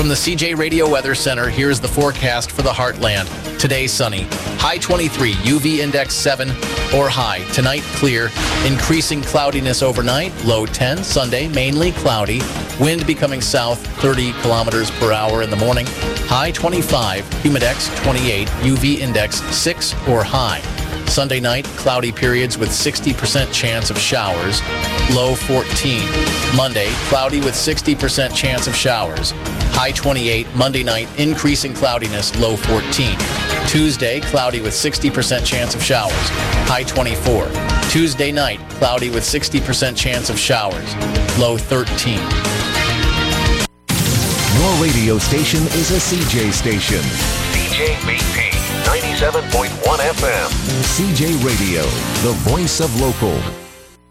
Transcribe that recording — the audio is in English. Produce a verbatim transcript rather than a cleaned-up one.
From the C J Radio Weather Center, here's the forecast for the Heartland. Today, sunny. High twenty-three, U V index seven or high. Tonight, clear. Increasing cloudiness overnight. Low ten. Sunday, mainly cloudy. Wind becoming south, thirty kilometers per hour in the morning. High twenty-five, humidex twenty-eight, U V index six or high. Sunday night, cloudy periods with sixty percent chance of showers. Low fourteen. Monday, cloudy with sixty percent chance of showers. High twenty-eight. Monday night, increasing cloudiness. Low fourteen. Tuesday, cloudy with sixty percent chance of showers. High twenty-four. Tuesday night, cloudy with sixty percent chance of showers. Low thirteen. Your radio station is a C J station. C J B P ninety-seven point one F M. C J Radio, the voice of local.